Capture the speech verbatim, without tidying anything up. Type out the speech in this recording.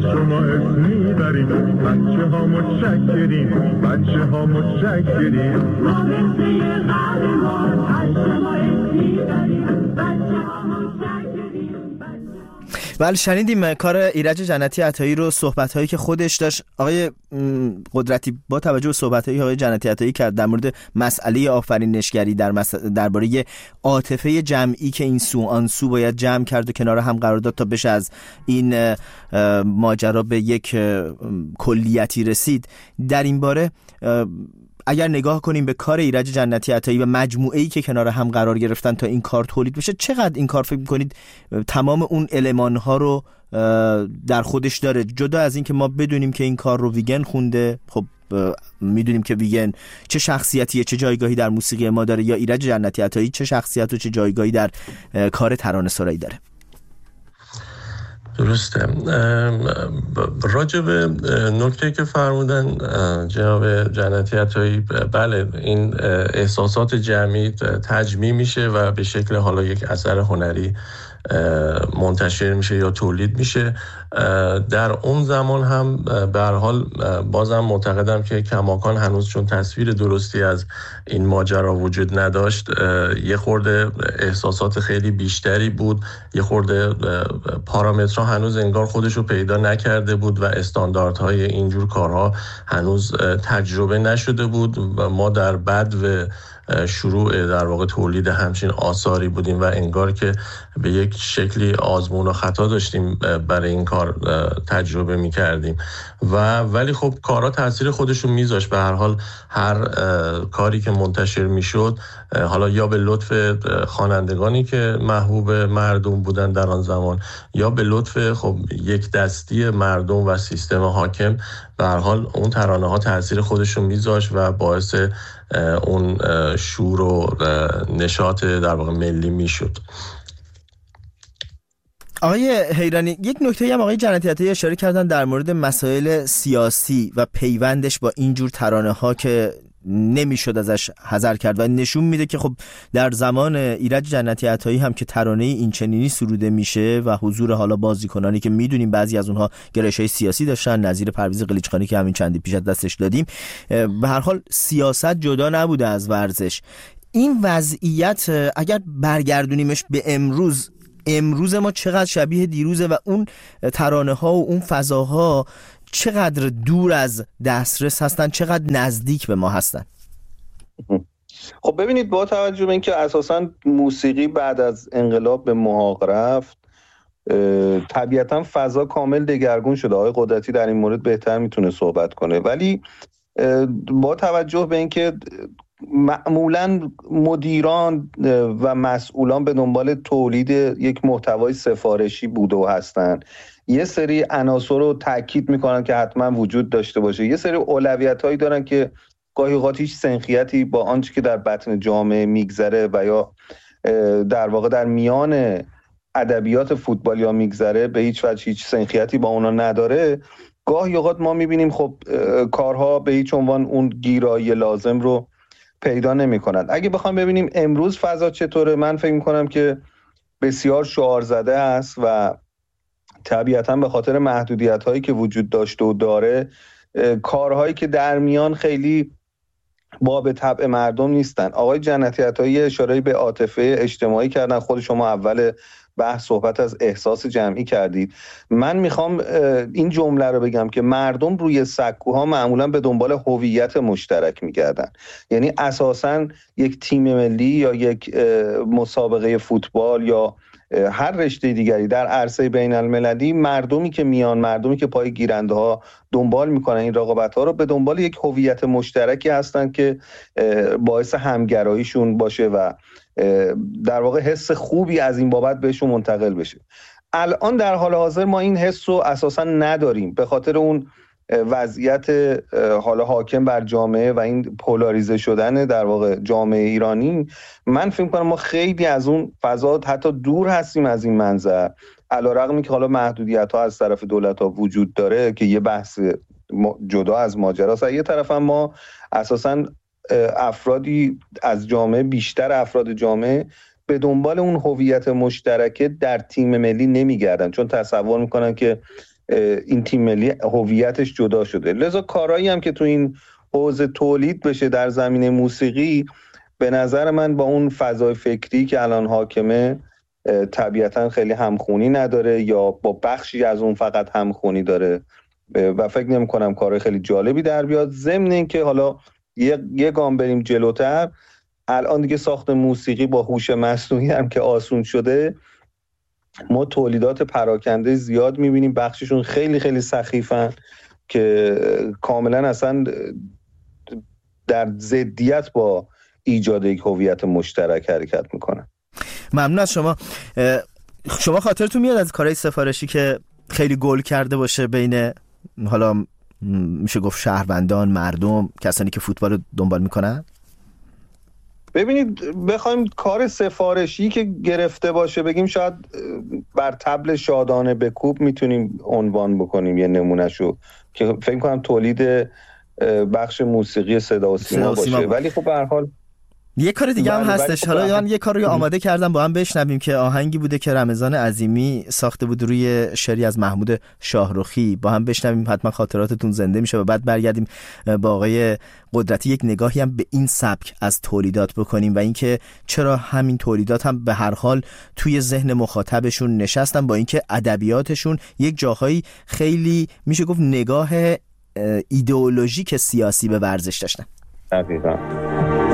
شما اسم میبریم، بچه ها متشکریم، بچه ها متشکریم. ما مثل قهرمان از شما اسم میبریم، بچه ها متشکریم. بله شنیدیم کار ایرج جنتی عطایی رو، صحبت‌هایی که خودش داشت. آقای قدرتی با توجه به صحبت‌هایی آقای جنتی عطایی کرد در مورد مسئله آفرینشگری، در مس... درباره عاطفه جمعی که این سو آن سو باید جمع کرد و کنار هم قرار داد تا بشه از این ماجرا به یک کلیتی رسید. در این باره اگر نگاه کنیم به کار ایرج جنتی عطایی و مجموعه‌ای که کنار هم قرار گرفتن تا این کار تولید بشه، چقدر این کار فکر می‌کنید تمام اون المان‌ها رو در خودش داره؟ جدا از این که ما بدونیم که این کار رو ویگن خونده، خب میدونیم که ویگن چه شخصیتیه، چه جایگاهی در موسیقی ما داره، یا ایرج جنتی عطایی چه شخصیت و چه جایگاهی در کار ترانه‌سرایی داره. درسته. راجع به نکته که فرمودن جناب جنتی عطایی، بله این احساسات جمعی تجمیع میشه و به شکل حالا یک اثر هنری منتشر میشه یا تولید میشه. در اون زمان هم به هر حال بازم معتقدم که کماکان هنوز چون تصویر درستی از این ماجرا وجود نداشت، یه خورده احساسات خیلی بیشتری بود، یه خورده پارامترها هنوز انگار خودشو پیدا نکرده بود و استانداردهای اینجور کارها هنوز تجربه نشده بود و ما در بدو شروع در واقع تولید همچین آثاری بودیم و انگار که به یک شکلی آزمون و خطا داشتیم برای این کار تجربه می کردیم و ولی خب کارها تاثیر خودشون میذاشت. به هر حال هر کاری که منتشر میشد، حالا یا به لطف خوانندگانی که محبوب مردم بودن در آن زمان یا به لطف خب یک دستی مردم و سیستم حاکم، به هر حال اون ترانه ها تاثیر خودشون میذاشت و باعث اون شور و نشاط در واقع ملی میشد. آقای حیرانی، یک نکته هم آقای جنتی عطایی اشاره کردن در مورد مسائل سیاسی و پیوندش با اینجور ترانه ها که نمیشد ازش حذر کرد و نشون میده که خب در زمان ایرج جنتی عطایی هم که ترانه این چنینی سروده میشه و حضور حالا بازیکنانی که میدونیم بعضی از اونها گرایش‌های سیاسی داشتن، نظیر پرویز قلیچخانی که همین چندی پیش دستش دادیم، به هر حال سیاست جدا نبوده از ورزش. این وضعیت اگر برگردونیمش به امروز، امروز ما چقدر شبیه دیروزه و اون ترانه ها و اون فضاها چقدر دور از دسترس هستن، چقدر نزدیک به ما هستن. خب ببینید، با توجه به اینکه اساساً موسیقی بعد از انقلاب به محاق رفت، طبیعتاً فضا کامل دگرگون شده. آقای قدرتی در این مورد بهتر میتونه صحبت کنه، ولی با توجه به اینکه معمولاً مدیران و مسئولان به دنبال تولید یک محتوای سفارشی بوده و هستن، یه سری عناصر رو تاکید میکنن که حتما وجود داشته باشه، یه سری اولویت‌هایی دارن که گاهی اوقات هیچ سنخیتی با آنچه که در بطن جامعه میگذره و یا در واقع در میان ادبیات فوتبال یا میگذره به هیچ وجه هیچ سنخیتی با اونا نداره. گاهی اوقات ما میبینیم خب کارها به هیچ عنوان اون گیرایی لازم رو پیدا نمی‌کنند. اگه بخوام ببینیم امروز فضا چطوره، من فکر می‌کنم که بسیار شعار زده است و طبیعتاً به خاطر محدودیت‌هایی که وجود داشته و داره، کارهایی که در میان خیلی باب طبع مردم نیستن. آقای جنتی عطایی اشاره به عاطفه اجتماعی کردن، خود شما اول بحث صحبت از احساس جمعی کردید. من میخوام این جمله رو بگم که مردم روی سکوها معمولا به دنبال هویت مشترک میگردن. یعنی اساساً یک تیم ملی یا یک مسابقه فوتبال یا هر رشته دیگری در عرصه بین المللی، مردمی که میان، مردمی که پای گیرنده ها دنبال میکنن این رقابت ها رو، به دنبال یک هویت مشترکی هستن که باعث همگراییشون باشه و در واقع حس خوبی از این بابت بهشون منتقل بشه. الان در حال حاضر ما این حس رو اساسا نداریم به خاطر اون وضعیت حالا حاکم بر جامعه و این پولاریزه شدن در واقع جامعه ایرانی. من فکر کنم ما خیلی از اون فضا حتی دور هستیم از این منظر، علیرغم اینکه حالا محدودیت ها از طرف دولت ها وجود داره که یه بحث جدا از ماجراست. یه طرف هم ما اساسا افرادی از جامعه، بیشتر افراد جامعه به دنبال اون هویت مشترکه در تیم ملی نمیگردن، چون تصور میکنن که این تیم ملی هویتش جدا شده. لذا کارهایی هم که تو این حوزه تولید بشه در زمینه موسیقی، به نظر من با اون فضای فکری که الان حاکمه طبیعتا خیلی همخونی نداره یا با بخشی از اون فقط همخونی داره و فکر نمی کنم کارهای خیلی جالبی در بیاد. ضمن این که حالا یه, یه گام بریم جلوتر، الان دیگه ساخت موسیقی با هوش مصنوعی هم که آسون شده، ما تولیدات پراکنده زیاد میبینیم، بخششون خیلی خیلی سخیفن که کاملا اصلا در ضدیت با ایجاد یک هویت مشترک حرکت میکنن. ممنون از شما. شما خاطرتون میاد از کارهای سفارشی که خیلی گل کرده باشه بین حالا میشه گفت شهروندان، مردم، کسانی که فوتبال رو دنبال میکنن؟ ببینید بخوایم کار سفارشی که گرفته باشه بگیم شاید بر طبل شادانه بکوب میتونیم عنوان بکنیم یه نمونهشو که فکر کنم تولید بخش موسیقی صدا و سیما باشه، ولی خب به هر حال یه کار دیگه هم هستش. حالا من یه کار رو آماده کردم با هم بشنویم که آهنگی بوده که رمضان عظیمی ساخته بود روی شعری از محمود شاهرخی. با هم بشنویم، حتما خاطراتتون زنده میشه و بعد برگردیم با آقای قدرتی یک نگاهی هم به این سبک از تولیدات بکنیم و اینکه چرا همین تولیدات هم به هر حال توی ذهن مخاطبشون نشستن، با اینکه ادبیاتشون یک جاهایی خیلی میشه گفت نگاه ایدئولوژیک سیاسی به ورزش داشتن. دقیقاً.